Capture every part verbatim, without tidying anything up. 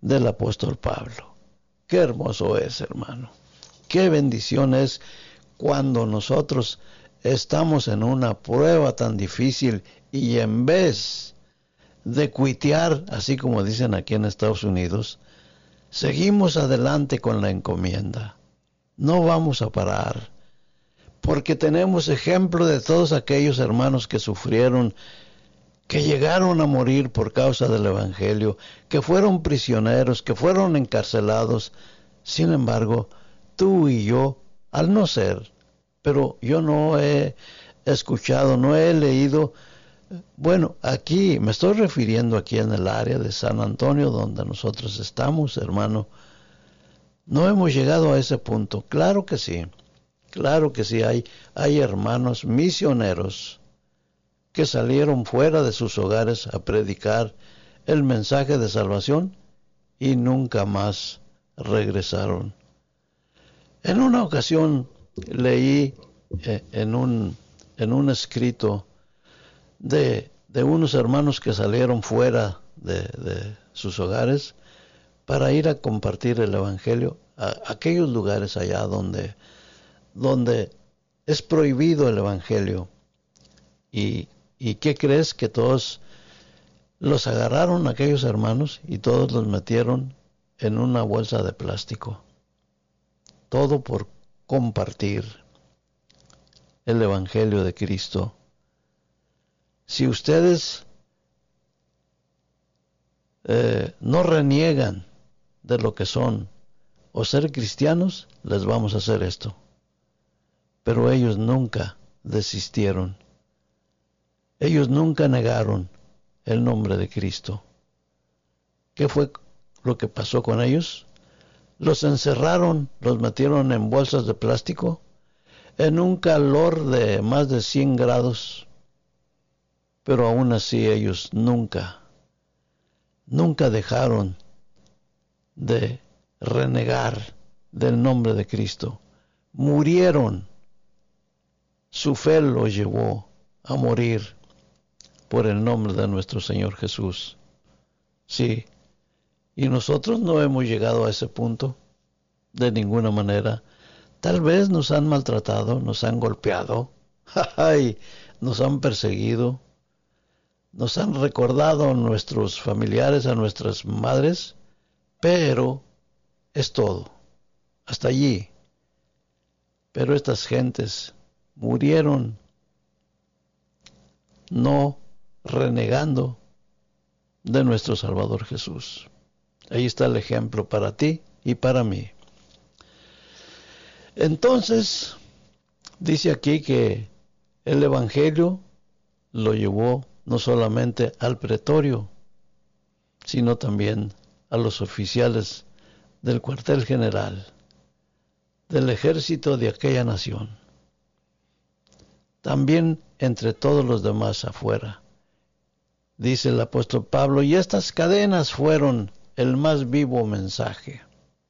del apóstol Pablo. Qué hermoso es, hermano. Qué bendición es cuando nosotros estamos en una prueba tan difícil y en vez de cuitear, así como dicen aquí en Estados Unidos, seguimos adelante con la encomienda. No vamos a parar, porque tenemos ejemplo de todos aquellos hermanos que sufrieron, que llegaron a morir por causa del Evangelio, que fueron prisioneros, que fueron encarcelados. Sin embargo, tú y yo, al no ser, pero yo no he escuchado, no he leído, bueno, aquí, me estoy refiriendo aquí en el área de San Antonio, donde nosotros estamos, hermano, no hemos llegado a ese punto. Claro que sí, claro que sí, hay, hay hermanos misioneros que salieron fuera de sus hogares a predicar el mensaje de salvación y nunca más regresaron. En una ocasión leí eh, en, un, en un escrito de, de unos hermanos que salieron fuera de, de sus hogares para ir a compartir el Evangelio a aquellos lugares allá donde, donde es prohibido el Evangelio. Y, ¿y qué crees? Que todos los agarraron aquellos hermanos y todos los metieron en una bolsa de plástico. Todo por compartir el Evangelio de Cristo. Si ustedes eh, no reniegan de lo que son o ser cristianos, les vamos a hacer esto. Pero ellos nunca desistieron. Ellos nunca negaron el nombre de Cristo. ¿Qué fue lo que pasó con ellos? Los encerraron, los metieron en bolsas de plástico, en un calor de más de cien grados, pero aún así ellos nunca, nunca dejaron de renegar del nombre de Cristo. Murieron. Su fe los llevó a morir por el nombre de nuestro Señor Jesús. Sí, y nosotros no hemos llegado a ese punto de ninguna manera. Tal vez nos han maltratado, nos han golpeado, ay, nos han perseguido, nos han recordado a nuestros familiares, a nuestras madres, pero es todo, hasta allí. Pero estas gentes murieron no renegando de nuestro Salvador Jesús. Ahí está el ejemplo para ti y para mí. Entonces, dice aquí que el Evangelio lo llevó no solamente al pretorio, sino también a los oficiales del cuartel general, del ejército de aquella nación. También entre todos los demás afuera. Dice el apóstol Pablo, y estas cadenas fueron el más vivo mensaje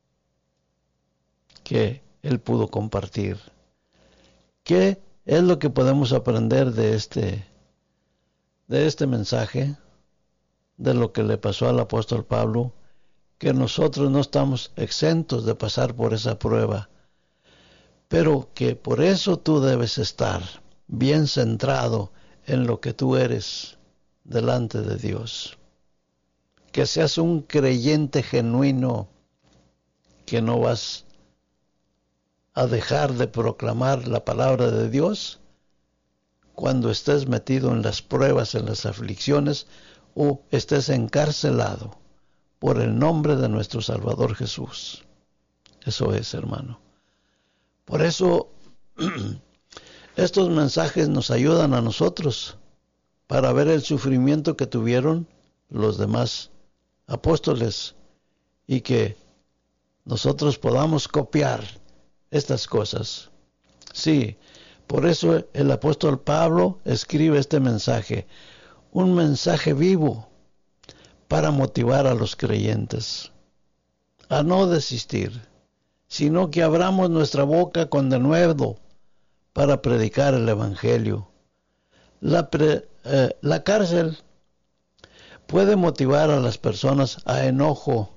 que él pudo compartir. ¿Qué es lo que podemos aprender de este, de este mensaje? De lo que le pasó al apóstol Pablo, que nosotros no estamos exentos de pasar por esa prueba, pero que por eso tú debes estar bien centrado en lo que tú eres delante de Dios. Que seas un creyente genuino, que no vas a dejar de proclamar la palabra de Dios cuando estés metido en las pruebas, en las aflicciones, o estés encarcelado por el nombre de nuestro Salvador Jesús. Eso es, hermano. Por eso estos mensajes nos ayudan a nosotros para ver el sufrimiento que tuvieron los demás apóstoles y que nosotros podamos copiar estas cosas. Sí, por eso el apóstol Pablo escribe este mensaje, un mensaje vivo para motivar a los creyentes a no desistir, sino que abramos nuestra boca con denuedo para predicar el Evangelio. La, pre, eh, la cárcel puede motivar a las personas a enojo,